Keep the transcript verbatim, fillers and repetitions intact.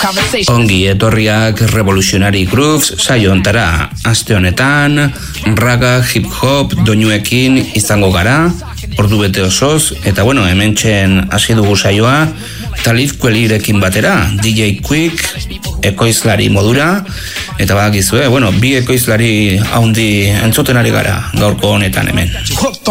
Ongi etorriak Revolutionary Grooves saio ontara. Aste honetan, raga, hip-hop, doinuekin izango gara, ordu bete osoz, eta bueno, hementxen hasi dugu saioa, Talib Kwelirekin batera, D J Quick, ekoizlari modura, eta badakizue, bueno, bi ekoizlari haundi entzuten ari gara gaurko honetan hemen.